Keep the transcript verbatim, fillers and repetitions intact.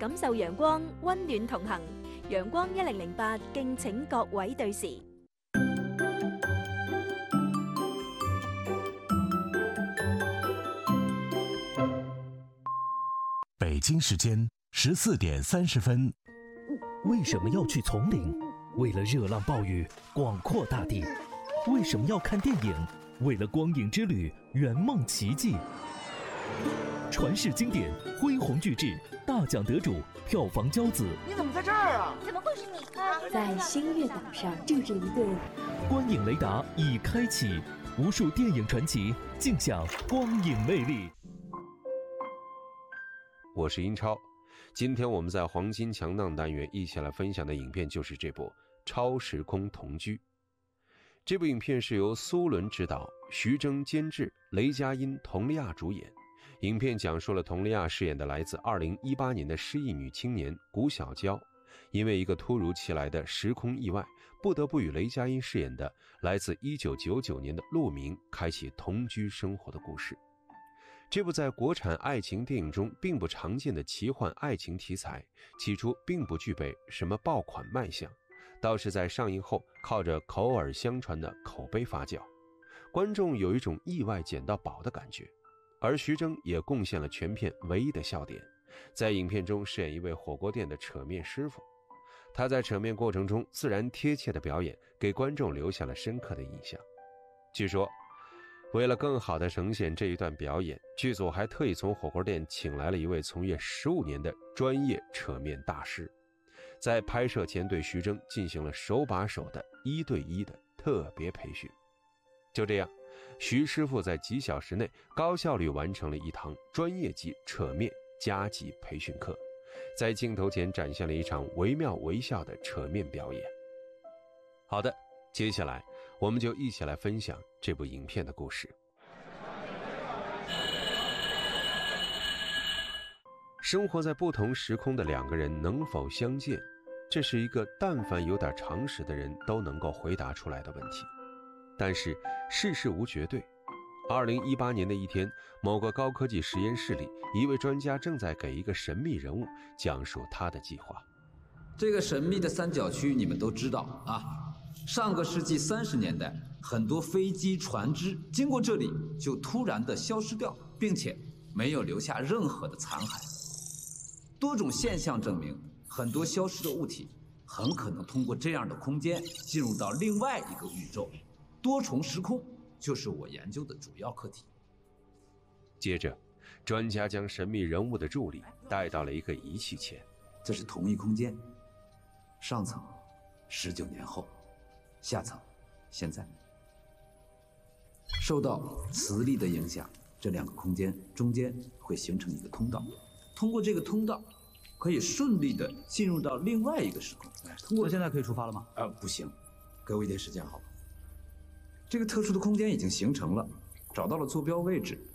感受陽光，溫暖同行。陽光一零零八，敬請各位對時。 北京时间十四点三十分。 为什么要去丛林？为了热浪暴雨，广阔大地。为什么要看电影？为了光影之旅，圆梦奇迹。传世经典，恢宏巨制，大奖得主，票房骄子。 你怎么在这儿啊？ 怎么会是你？ 在星月岛上住着一对。 观影雷达已开启，无数电影传奇，尽享光影魅力。 我是英超，今天我们在黄金强档单元一起来分享的影片就是这部《超时空同居》。这部影片是由苏伦执导，徐峥监制，雷佳音、佟丽娅主演。影片讲述了佟丽娅饰演的来自二零一八年的失忆女青年谷小娇，因为一个突如其来的时空意外，不得不与雷佳音饰演的来自一九九九年的陆明开启同居生活的故事。这部在国产爱情电影中并不常见的奇幻爱情题材，起初并不具备什么爆款卖相，倒是在上映后靠着口耳相传的口碑发酵，观众有一种意外捡到宝的感觉。而徐峥也贡献了全片唯一的笑点，在影片中饰演一位火锅店的扯面师傅。他在扯面过程中自然贴切的表演，给观众留下了深刻的印象。据说为了更好地呈现这一段表演，剧组还特意从火锅店请来了一位从业十五年的专业扯面大师，在拍摄前对徐峥进行了手把手的一对一的特别培训。就这样，徐师傅在几小时内高效率完成了一堂专业级扯面加级培训课，在镜头前展现了一场惟妙惟肖的扯面表演。好的，接下来我们就一起来分享这部影片的故事。生活在不同时空的两个人能否相见，这是一个但凡有点常识的人都能够回答出来的问题。但是世事无绝对。二零一八年的一天，某个高科技实验室里，一位专家正在给一个神秘人物讲述他的计划。 这个神秘的三角区你们都知道啊，上个世纪三十年代，很多飞机船只经过这里就突然的消失掉，并且没有留下任何的残骸。多种现象证明，很多消失的物体很可能通过这样的空间进入到另外一个宇宙。多重时空就是我研究的主要课题。 接着，专家将神秘人物的助理带到了一个仪器前。 这是同一空间，上层十九年后，下层现在。受到磁力的影响，这两个空间中间会形成一个通道，通过这个通道可以顺利的进入到另外一个时空。 通过现在可以出发了吗？ 呃，不行，给我一点时间好吧。这个特殊的空间已经形成了，找到了坐标位置，